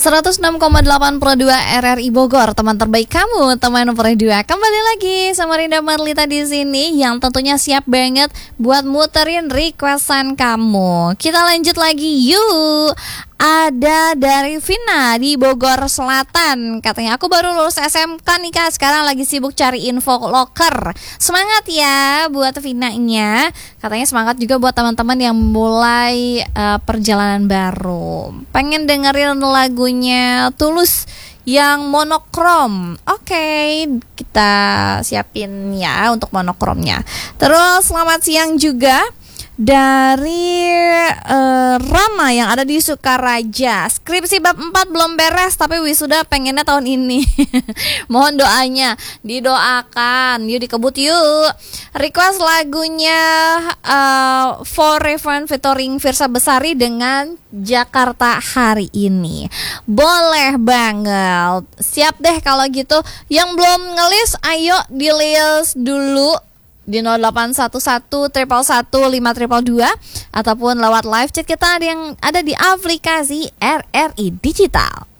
106,8 Pro 2 RRI Bogor, teman terbaik kamu, teman Pro 2. Kembali lagi sama Rinda Marlita di sini yang tentunya siap banget buat muterin requestan kamu. Kita lanjut lagi yuk. Ada dari Vina di Bogor Selatan. Katanya aku baru lulus SMK nih Kak, sekarang lagi sibuk cari info loker. Semangat ya buat Vina-nya. Katanya semangat juga buat teman-teman yang mulai perjalanan baru. Pengen dengerin lagunya Tulus yang monokrom. Oke, kita siapin ya untuk monokromnya. Terus selamat siang juga dari Rama yang ada di Sukaraja. Skripsi bab 4 belum beres tapi wisuda pengennya tahun ini. Mohon doanya, didoakan. Yuk dikebut yuk. Request lagunya Forever featuring Firsa Besari dengan Jakarta Hari Ini. Boleh banget. Siap deh kalau gitu. Yang belum ngelis ayo di-list dulu di 0811 111 5222 ataupun lewat live chat kita yang ada di aplikasi RRI Digital.